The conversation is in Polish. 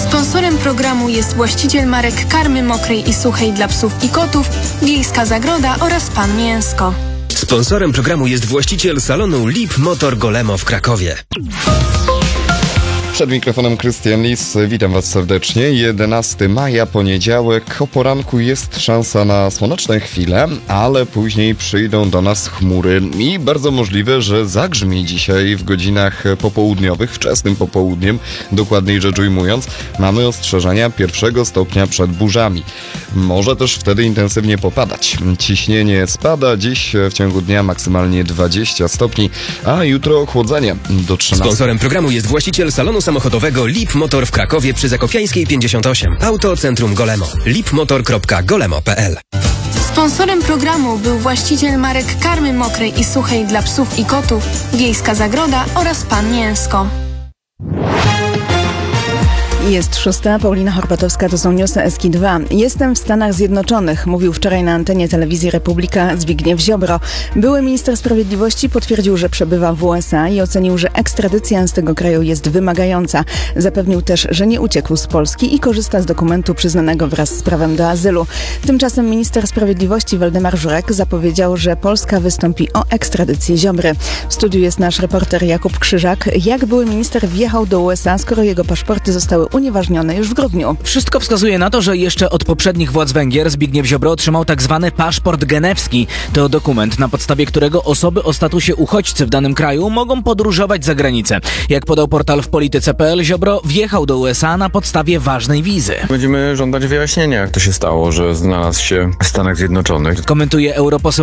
Sponsorem programu jest właściciel marek karmy mokrej i suchej dla psów i kotów, Wiejska Zagroda oraz Pan Mięsko. Sponsorem programu jest właściciel salonu Lip Motor Golemo w Krakowie. Przed mikrofonem Krystian Lis, witam Was serdecznie. 11 maja, poniedziałek, o poranku jest szansa na słoneczne chwile, ale później przyjdą do nas chmury i bardzo możliwe, że zagrzmi dzisiaj w godzinach popołudniowych, wczesnym popołudniem, dokładniej rzecz ujmując. Mamy ostrzeżenia 1 stopnia przed burzami. Może też wtedy intensywnie popadać. Ciśnienie spada, dziś w ciągu dnia maksymalnie 20 stopni, a jutro ochłodzenie do 13. Sponsorem programu jest właściciel salonu samochodowego Lip Motor w Krakowie przy Zakopiańskiej 58. Auto Centrum Golemo. lipmotor.golemo.pl. Sponsorem programu był właściciel marek karmy mokrej i suchej dla psów i kotów, Wiejska Zagroda oraz Pan Mięsko. Jest 6. Paulina Horpatowska, to są newsy Eski2. Jestem w Stanach Zjednoczonych, mówił wczoraj na antenie telewizji Republika Zbigniew Ziobro. Były minister sprawiedliwości potwierdził, że przebywa w USA i ocenił, że ekstradycja z tego kraju jest wymagająca. Zapewnił też, że nie uciekł z Polski i korzysta z dokumentu przyznanego wraz z prawem do azylu. Tymczasem minister sprawiedliwości Waldemar Żurek zapowiedział, że Polska wystąpi o ekstradycję Ziobry. W studiu jest nasz reporter Jakub Krzyżak. Jak były minister wjechał do USA, skoro jego paszporty zostały unieważnione już w grudniu? Wszystko wskazuje na to, że jeszcze od poprzednich władz Węgier Zbigniew Ziobro otrzymał tzw. paszport genewski. To dokument, na podstawie którego osoby o statusie uchodźcy w danym kraju mogą podróżować za granicę. Jak podał portal w polityce.pl, Ziobro wjechał do USA na podstawie ważnej wizy. Będziemy żądać wyjaśnienia, jak to się stało, że znalazł się w Stanach Zjednoczonych. Komentuje europoseł